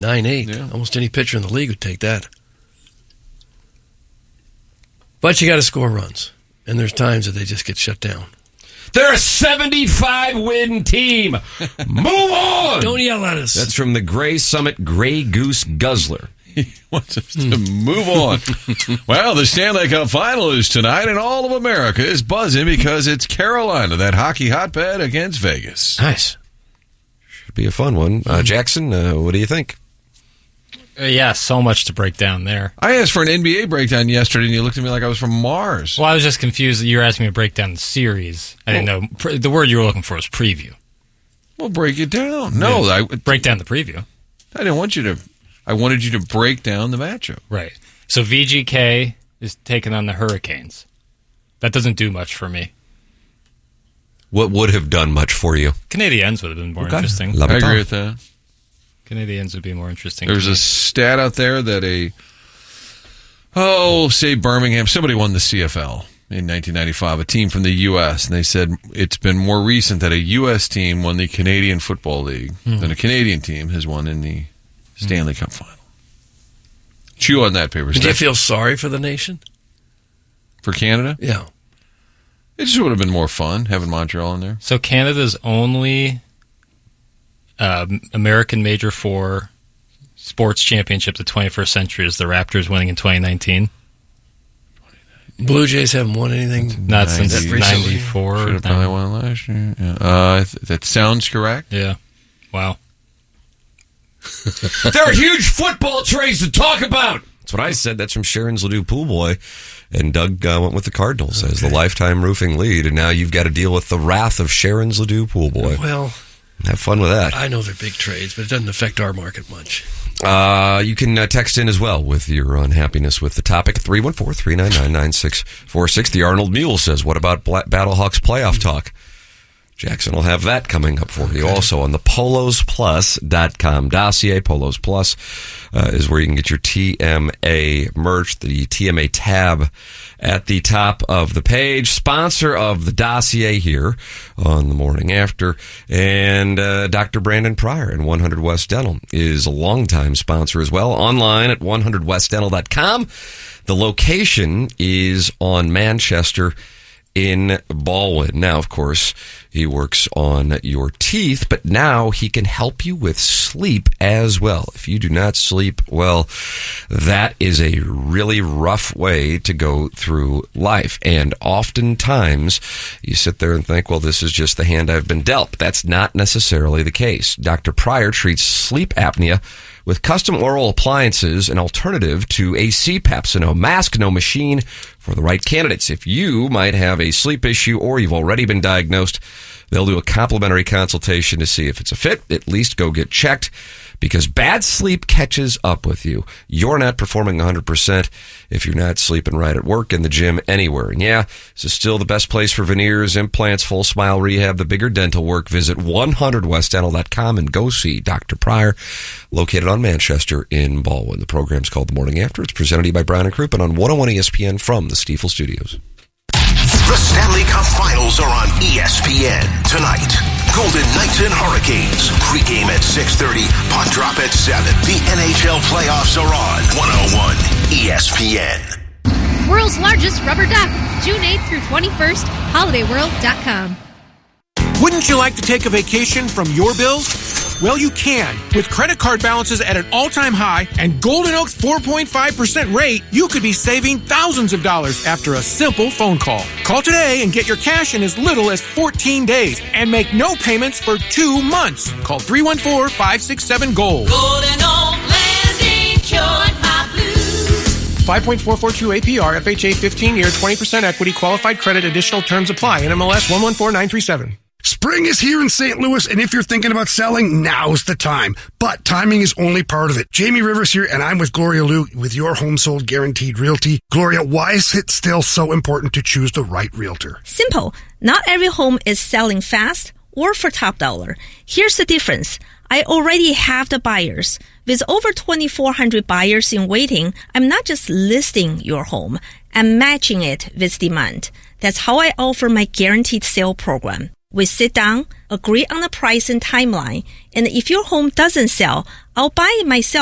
9.8. Yeah. Almost any pitcher in the league would take that. But you got to score runs. And there's times that they just get shut down. They're a 75-win team. Move on. Don't yell at us. That's from the Gray Summit Gray Goose Guzzler. He wants us to move on. Well, the Stanley Cup Final is tonight, and all of America is buzzing because it's Carolina, that hockey hotbed, against Vegas. Nice. Should be a fun one. Jackson, what do you think? Yeah, so much to break down there. I asked for an NBA breakdown yesterday, and you looked at me like I was from Mars. Well, I was just confused that you were asking me to break down the series. I didn't know. The word you were looking for was preview. Well, break it down. No, Yeah. Break down the preview. I didn't want you to. I wanted you to break down the matchup. Right. So VGK is taking on the Hurricanes. That doesn't do much for me. What would have done much for you? Canadiens would have been more interesting. I agree with that. Canadiens would be more interesting. There's a stat out there that say Birmingham, somebody won the CFL in 1995, a team from the U.S., and they said it's been more recent that a U.S. team won the Canadian Football League than a Canadian team has won in the Stanley Cup Final. Chew on that, paper. Did you feel sorry for the nation? For Canada? Yeah. It just would have been more fun having Montreal in there. So Canada's only American Major 4 sports championship of the 21st century is the Raptors winning in 2019. Blue Jays haven't won anything. Not since recently. 94. Should have probably won last year. Yeah. That sounds correct. Yeah. Wow. There are huge football trades to talk about. That's what I said. That's from Sharon's Ladue Pool Boy. And Doug went with the Cardinals as the lifetime roofing lead. And now you've got to deal with the wrath of Sharon's Ladue Pool Boy. Well, have fun with that. I know they're big trades, but it doesn't affect our market much. You can text in as well with your unhappiness with the topic. 314-399-9646. The Arnold Mule says, what about Battlehawks playoff talk? Jackson will have that coming up for you. Also on the polosplus.com dossier. Polos Plus is where you can get your TMA merch, the TMA tab at the top of the page. Sponsor of the dossier here on the morning after. And Dr. Brandon Pryor in 100 West Dental is a longtime sponsor as well. Online at 100westdental.com. The location is on Manchester in Baldwin. Now, of course, he works on your teeth, but now he can help you with sleep as well. If you do not sleep well, that is a really rough way to go through life. And oftentimes, you sit there and think, well, this is just the hand I've been dealt. But that's not necessarily the case. Dr. Pryor treats sleep apnea with custom oral appliances, an alternative to a CPAP. So no mask, no machine for the right candidates. If you might have a sleep issue or you've already been diagnosed, they'll do a complimentary consultation to see if it's a fit. At least go get checked, because bad sleep catches up with you. You're not performing 100% if you're not sleeping right at work, in the gym, anywhere. And yeah, this is still the best place for veneers, implants, full smile rehab, the bigger dental work. Visit 100westdental.com and go see Dr. Pryor, located on Manchester in Baldwin. The program's called The Morning After. It's presented to you by Brown and Crouppen on 101 ESPN from the Stiefel Studios. The Stanley Cup Finals are on ESPN tonight. Golden Knights and Hurricanes. Pre-game at 6:30. Puck drop at 7. The NHL playoffs are on 101 ESPN. World's largest rubber duck. June 8th through 21st. HolidayWorld.com. Wouldn't you like to take a vacation from your bills? Well, you can. With credit card balances at an all-time high and Golden Oak's 4.5% rate, you could be saving thousands of dollars after a simple phone call. Call today and get your cash in as little as 14 days and make no payments for 2 months. Call 314-567-GOLD. Golden Oak Landing, cured my blues. 5.442 APR, FHA 15-year, 20% equity, qualified credit, additional terms apply. NMLS 114937. Spring is here in St. Louis, and if you're thinking about selling, now's the time. But timing is only part of it. Jamie Rivers here, and I'm with Gloria Liu with Your Home Sold Guaranteed Realty. Gloria, why is it still so important to choose the right realtor? Simple. Not every home is selling fast or for top dollar. Here's the difference. I already have the buyers. With over 2,400 buyers in waiting, I'm not just listing your home. I'm matching it with demand. That's how I offer my guaranteed sale program. We sit down, agree on the price and timeline, and if your home doesn't sell, I'll buy it myself